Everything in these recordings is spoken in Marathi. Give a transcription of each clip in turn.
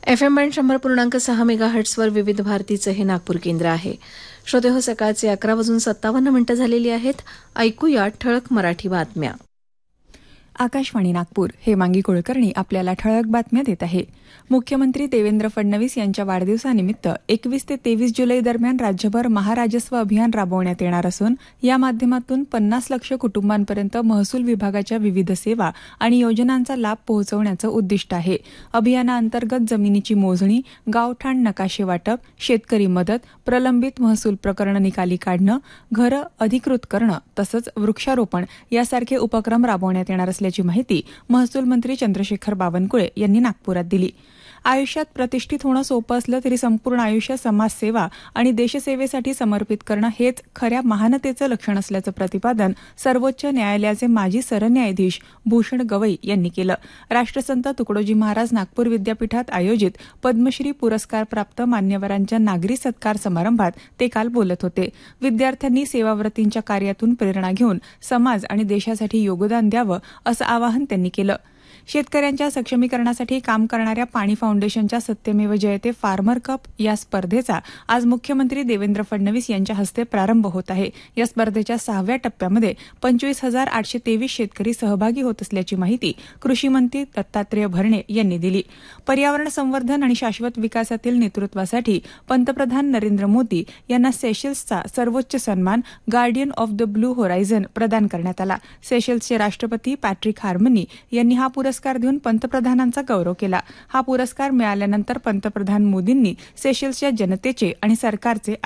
FM बँड 100.6 मेगाहर्ट्झवर विविध भारतीचं हे नागपूर केंद्र आहे. श्रोते हो, सकाळचे 11:57 झालेली आहेत. ऐकूया ठळक मराठी बातम्या. आकाशवाणी नागपूर. हे मांगी कुलकर्णी आपल्याला ठळक बातम्या देत आहे. मुख्यमंत्री देवेंद्र फडणवीस यांच्या वाढदिवसानिमित्त 21 ते 23 जुलै दरम्यान राज्यभर महाराजस्व अभियान राबवण्यात येणार असून या माध्यमातून 50 लक्ष कुटुंबांपर्यंत महसूल विभागाच्या विविध सेवा आणि योजनांचा लाभ पोहोचवण्याचं उद्दिष्ट आहे. अभियानाअंतर्गत जमिनीची मोजणी, गावठाण नकाशे वाटप, शेतकरी मदत, प्रलंबित महसूल प्रकरण निकाली काढणं, घरं अधिकृत करणं तसंच वृक्षारोपण यासारखे उपक्रम राबवण्यात येणार असल्याची माहिती महसूल मंत्री चंद्रशेखर बावनकुळे यांनी नागपुरात दिली. आयुष्यात प्रतिष्ठित होणं सोपं असलं तरी संपूर्ण आयुष्य समाजसेवा आणि देशसेवेसाठी समर्पित करणं हेच खऱ्या महानतेचं लक्षण असल्याचं प्रतिपादन सर्वोच्च न्यायालयाचे माजी सरन्यायाधीश भूषण गवई यांनी केलं. राष्ट्रसंत तुकडोजी महाराज नागपूर विद्यापीठात आयोजित पद्मश्री पुरस्कारप्राप्त मान्यवरांच्या नागरी सत्कार समारंभात ते काल बोलत होते. विद्यार्थ्यांनी सेवाव्रतींच्या कार्यातून प्रेरणा घेऊन समाज आणि देशासाठी योगदान द्यावं असं आवाहन त्यांनी केलं. शेतकऱ्यांच्या सक्षमीकरणासाठी काम करणाऱ्या पाणी फाउंडेशनच्या सत्यमेव जयते फार्मर कप या स्पर्धेचा आज मुख्यमंत्री देवेंद्र फडणवीस यांच्या हस्ते प्रारंभ होत आहे. या स्पर्धेच्या 6व्या टप्प्यामध्ये 25,823 शेतकरी सहभागी होत असल्याची माहिती कृषी मंत्री दत्तात्रय भरणे यांनी दिली. पर्यावरण संवर्धन आणि शाश्वत विकासातील नेतृत्वासाठी पंतप्रधान नरेंद्र मोदी यांना सेशल्सचा सर्वोच्च सन्मान guardian of the blue horizon प्रदान करण्यात आला. सेशल्सचे राष्ट्रपती पॅट्रिक हार्मनी यांनी हा पुरस्कार देऊन पंतप्रधानांचा गौरव केला. हा पुरस्कार मिळाल्यानंतर पंतप्रधान मोदींनी सेशल्सच्या जनतेचे आणि सरकारचे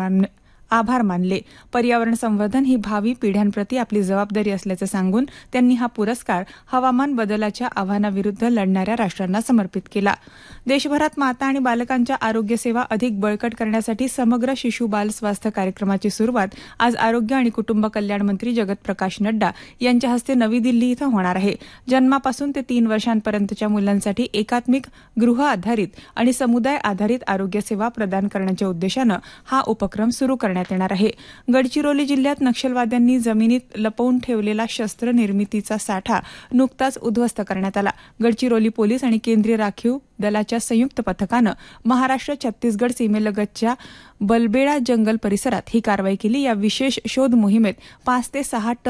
आभार मानले. पर्यावरण संवर्धन ही भावी पिढ्यांप्रती आपली जबाबदारी असल्याचं सांगून त्यांनी हा पुरस्कार हवामान बदलाच्या आव्हानाविरुद्ध लढणाऱ्या राष्ट्रांना समर्पित केला. देशभरात माता आणि बालकांच्या आरोग्य सेवा अधिक बळकट करण्यासाठी समग्र शिशु बाल स्वास्थ्य कार्यक्रमाची सुरुवात आज आरोग्य आणि कुटुंब कल्याण मंत्री जगत प्रकाश नड्डा यांच्या हस्ते नवी दिल्ली इथं होणार आहे. जन्मापासून ते 3 वर्षांपर्यंतच्या मुलांसाठी एकात्मिक गृह आधारित आणि समुदाय आधारित आरोग्य सेवा प्रदान करण्याच्या उद्देशानं हा उपक्रम सुरू करण्यात येणार आहे. गडचिरोली जिल्ह्यात नक्षलवाद्यांनी जमिनीत लपवून ठेवलेला शस्त्र निर्मितीचा साठा नुकताच उद्ध्वस्त करण्यात आला. गडचिरोली पोलीस आणि केंद्रीय राखीव दलाच्या संयुक्त पथकानं महाराष्ट्र छत्तीसगड सीमेलगतच्या बलबेडा जंगल परिसरात ही कारवाई केली. या विशेष शोध मोहिमेत 5 ते 6 टन